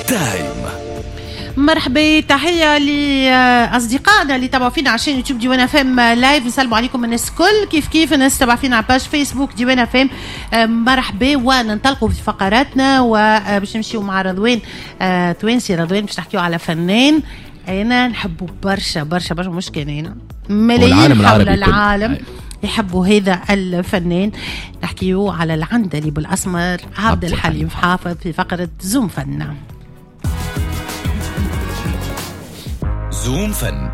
تايم. مرحبا، تحية لأصدقائنا اللي تابعوا فينا عشان يوتيوب ديوان اف ام لايف. نسلموا عليكم الناس الكل، كيف الناس تابعوا فينا على باج فيسبوك ديوان اف ام. مرحبا، وننطلقوا في فقراتنا وباش نمشيو مع رضوان توانسي. رضوان باش نحكيو على فنان انا نحبه برشا برشا برشا، مش كان انا ملايين حول العالم يحبوا هذا الفنان. نحكيو على العندليب الأسمر عبد الحليم حافظ في فقرة زوم فن. زوم فن.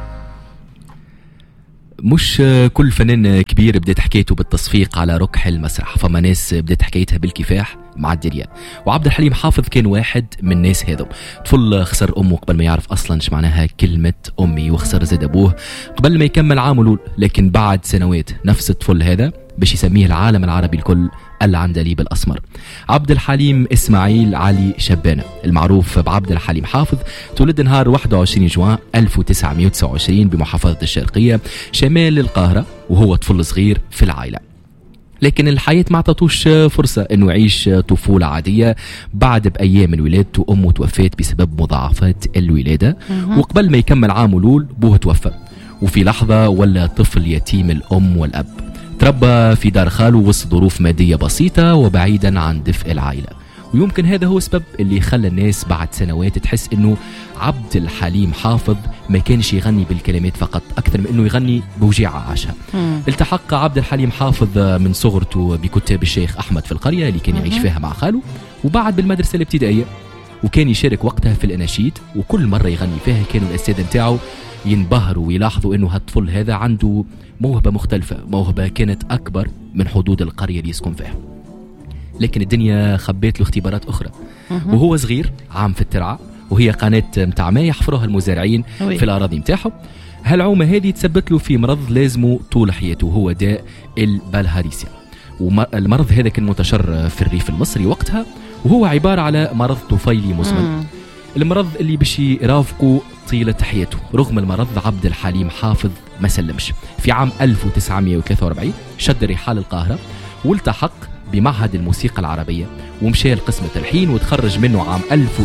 مش كل فنان كبير بدأت حكايته بالتصفيق على ركح المسرح، فما ناس بدأت حكايتها بالكفاح مع الدريان، وعبد الحليم حافظ كان واحد من الناس هذو. طفل خسر أمه قبل ما يعرف أصلا ايش معناها كلمة أمي، وخسر زاد أبوه قبل ما يكمل عامه، لكن بعد سنوات نفس الطفل هذا باش يسميه العالم العربي الكل العندليب الأسمر. عبد الحليم إسماعيل علي شبانة المعروف بعبد الحليم حافظ، تولد نهار 21 جوان 1929 بمحافظة الشرقية شمال القاهرة، وهو طفل صغير في العائلة. لكن الحياة ما عطتوش فرصة انه يعيش طفولة عادية. بعد بأيام من ولادته أمه توفت بسبب مضاعفات الولادة، وقبل ما يكمل عام ولول بوه توفى، وفي لحظة ولا طفل يتيم الأم والأب. تربى في دار خاله وسط ظروف مادية بسيطة وبعيدا عن دفء العائلة، ويمكن هذا هو السبب اللي خلى الناس بعد سنوات تحس انه عبد الحليم حافظ ما كانش يغني بالكلمات فقط، اكثر من انه يغني بوجيعة عاشها. التحق عبد الحليم حافظ من صغرته بكتاب الشيخ احمد في القرية اللي كان يعيش فيها مع خاله، وبعد بالمدرسة الابتدائية، وكان يشارك وقتها في الاناشيد، وكل مرة يغني فيها كانوا الاساتذة نتاعو ينبهروا ويلاحظوا انه هالطفل هذا عنده موهبة مختلفة، موهبة كانت اكبر من حدود القرية اللي يسكن فيها. لكن الدنيا خبيت له اختبارات اخرى وهو صغير، عام في الترعة، وهي قناة متاع ماء يحفروها المزارعين في الاراضي متاعهم. هالعومة هذه تسبت له في مرض لازمه طول حياته، وهو داء البلهارسيا. والمرض هذا كان منتشر في الريف المصري وقتها، وهو عبارة على مرض طفيلي مزمن. المرض اللي باش يرافقه طيلة حياته. رغم المرض عبد الحليم حافظ ما سلمش. في عام 1943 شد رحال القاهرة والتحق بمعهد الموسيقى العربية، ومشى لقسم التلحين، وتخرج منه عام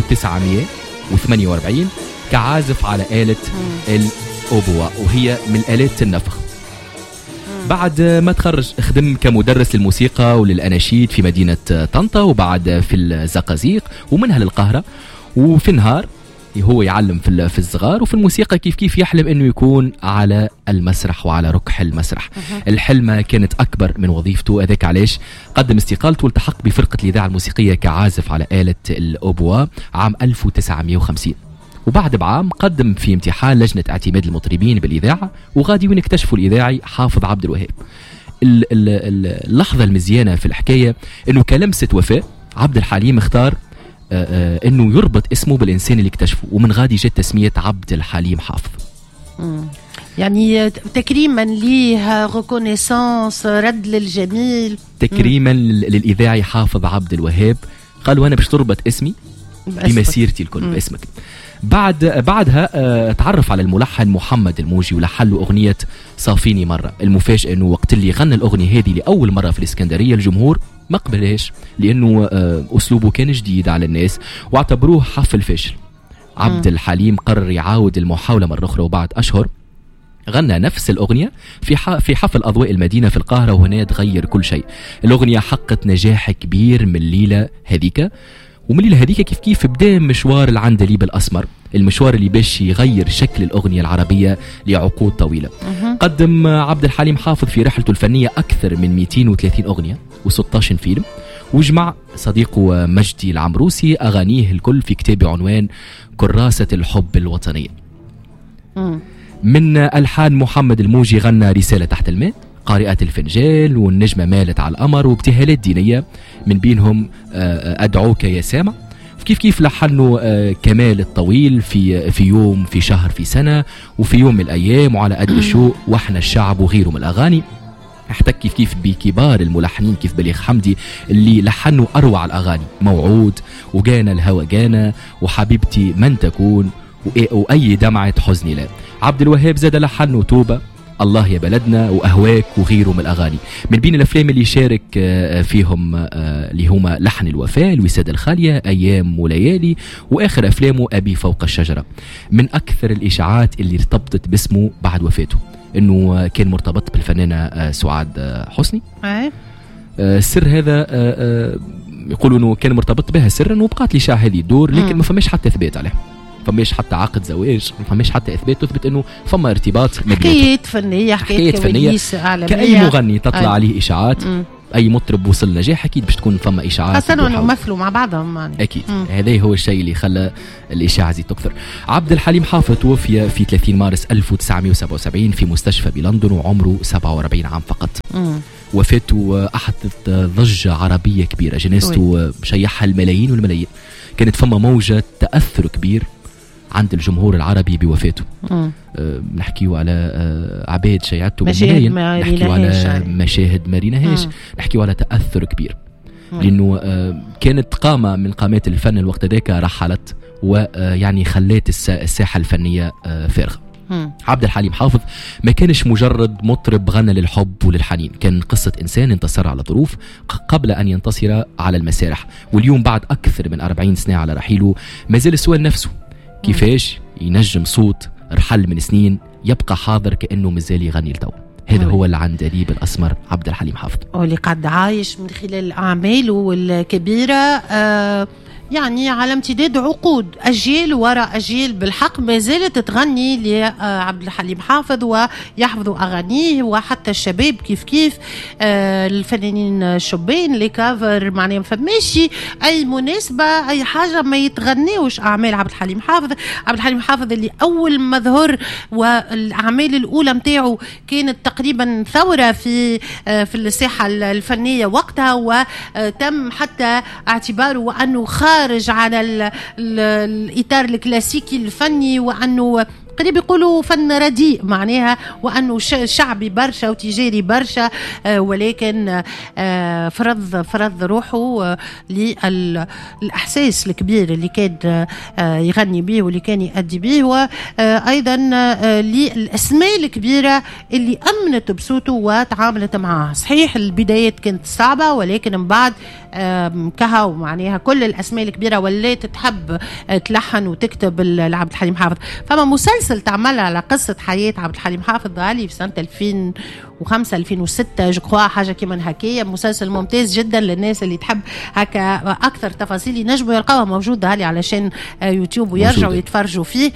1948 كعازف على آلة الأوبوا، وهي من آلات النفخ. بعد ما تخرج خدم كمدرس للموسيقى وللأناشيد في مدينة طنطا، وبعد في الزقازيق، ومنها للقاهرة. وفي النهار هو يعلم في الصغار، وفي الموسيقى كيف يحلم انه يكون على المسرح وعلى ركح المسرح. الحلمة كانت اكبر من وظيفته، هذاك علاش قدم استقالته والتحق بفرقة الاذاعة الموسيقية كعازف على آلة الأوبوا عام 1950. وبعد بعام قدم في امتحان لجنة اعتماد المطربين بالإذاعة، وغادي وين اكتشفوا الإذاعي حافظ عبد الوهاب. اللحظة المزيانة في الحكاية انه كلمسة وفاء عبد الحليم اختار انه يربط اسمه بالانسان اللي اكتشفه، ومن غادي جت تسمية عبد الحليم حافظ. يعني تكريما ليه، ريكونيسانس، رد للجميل، تكريما للاذاعي حافظ عبد الوهاب. قالوا انا باش تربط اسمي بمسيرتي الكل باسمك. بعدها تعرف على الملحن محمد الموجي ولحن له اغنيه صافيني مره. المفاجاه انه وقت اللي غنى الاغنيه هذه لاول مره في الاسكندريه الجمهور ما قبلهاش، لانه اسلوبه كان جديد على الناس واعتبروه حفل فاشل. عبد الحليم قرر يعاود المحاوله مره اخرى، وبعد اشهر غنى نفس الأغنية في حفل أضواء المدينة في القاهرة، وهنا تغير كل شيء. الأغنية حققت نجاح كبير من الليلة هذيك، ومن الليلة هذيك كيف بدأ مشوار العندليب الأسمر، المشوار اللي باش يغير شكل الأغنية العربية لعقود طويلة. قدم عبد الحليم حافظ في رحلته الفنية أكثر من 230 أغنية و16 فيلم، وجمع صديقه مجدي العمروسي أغانيه الكل في كتاب عنوان كراسة الحب الوطنية. من ألحان محمد الموجي غنى رسالة تحت الماء، قارئة الفنجال، والنجمة مالت على القمر، وابتهالات دينية من بينهم أدعوك يا سامع. كيف لحنوا كمال الطويل في يوم، في شهر، في سنة، وفي يوم من الأيام، وعلى قد الشوق، وإحنا الشعب، وغيره من الأغاني. احتك كيف بكبار الملحنين كيف بليغ حمدي اللي لحنوا أروع الأغاني، موعود، وجانا الهوى جانا، وحبيبتي من تكون، وأي دمعة حزني لا. عبد الوهاب زاد لحنوا توبة، الله يا بلدنا وأهواك وغيره من الأغاني. من بين الأفلام اللي شارك فيهم اللي هما لحن الوفاء، الوسادة الخالية، أيام وليالي، وآخر أفلامه أبي فوق الشجرة. من أكثر الإشاعات اللي ارتبطت باسمه بعد وفاته إنه كان مرتبط بالفنانة سعاد حسني. السر هذا يقولوا إنه كان مرتبط بها سرا، وبقات الإشاعة هذه دور، لكن ما فماش حتى إثبات عليه، فماش حتى عقد زواج، فماش حتى إثبات تثبت إنه فما ارتباط. حكاية فنية، حكاية فنية كأي مغني تطلع عليه إشاعات. أي مطرب وصل نجاح أكيد باش تكون فما إشاعات، خاصة أنه مثلوا مع بعضهم يعني. أكيد هذا هو الشيء اللي خلى الإشاعة زي تكثر. عبد الحليم حافظ توفي في 30 مارس 1977 في مستشفى بلندن وعمره 47 عام فقط. وفاته أحدث ضجة عربية كبيرة، جنازته شيحها الملايين والملايين. كانت فما موجة تأثر كبير عند الجمهور العربي بوفاته. نحكيو على عباد شيعته بالملايين، نحكيو على مشاهد مارينا هاش، نحكيو على تأثر كبير، لأنه كانت قامة من قامات الفن الوقت ذاك رحلت، ويعني خلات الساحة الفنية فارغة. عبد الحليم حافظ ما كانش مجرد مطرب غنى للحب وللحنين، كان قصة إنسان انتصر على ظروف قبل أن ينتصر على المسارح. واليوم بعد أكثر من 40 سنة على رحيله ما زال السؤال نفسه، كيفاش ينجم صوت رحل من سنين يبقى حاضر كأنه مازال يغني لتو. هذا هو العندليب الأسمر عبد الحليم حافظ، واللي قد عايش من خلال أعماله الكبيرة يعني على امتداد عقود، أجيال وراء أجيال بالحق ما زالت تغني لعبد الحليم حافظ ويحفظوا أغانيه، وحتى الشباب كيف الفنانين الشبان اللي كافر معناها فماشي أي مناسبة أي حاجة ما يتغنيوش أعمال عبد الحليم حافظ. عبد الحليم حافظ اللي أول ما ظهر والأعمال الأولى متاعه كانت تقريبا ثورة في الساحة الفنية وقتها، وتم حتى اعتباره وأنه خارج على الإطار الكلاسيكي الفني، وأنه قريب يقولوا فن رديء معناها، وأنه شعبي برشا وتجاري برشا، ولكن فرض روحه للإحساس الكبير اللي كان يغني به واللي كان يؤدي به، وأيضا للأسماء الكبيرة اللي أمنت بصوته وتعاملت معها. صحيح البدايات كانت صعبة، ولكن من بعد كهو معناها كل الأسماء الكبيرة ولات تحب تلحن وتكتب لعبد الحليم حافظ. فما مسلسل تعمل على قصة حياة عبد الحليم حافظ غالي في سنة 2005 2006 جوكوا حاجة كمان هكايا، مسلسل ممتاز جدا للناس اللي تحب هكا أكثر تفاصيل ينجموا يلقاوها موجودة هالي علشان يوتيوب ويرجعوا يتفرجوا فيه.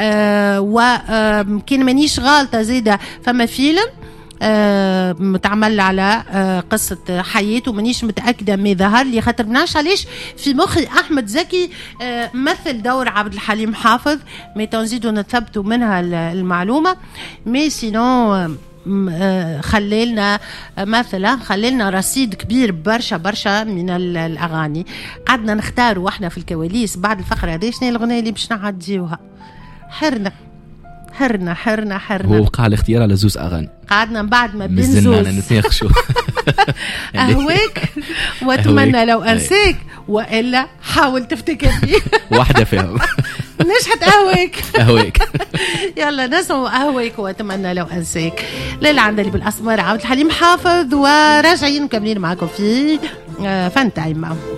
وكان مانيش غالطة زيادة فما فيلم متعمل على قصة حياته، مانيش متأكدة ما ظهر لي خاطر منعش علاش في مخي أحمد زكي مثل دور عبد الحليم حافظ، ما تنزيدوا نثبتوا منها المعلومة. مي سينو خليلنا مثلا خليلنا رصيد كبير برشا من الأغاني. قعدنا نختار واحنا في الكواليس بعد الفقرة هذه شنو الأغنية اللي باش نعديوها. حرنا هو وقع الاختيار على زوز أغاني، قعدنا بعد ما بنزوز نتناقشوا أهواك وأتمنى لو أنساك، وإلا حاول تفتكر بي واحدة فيهم نشحت أهواك يلا نسمع أهواك وأتمنى لو أنساك للعندليب الأسمر عبد الحليم حافظ، وراجعين مكملين معكم في فن تايم.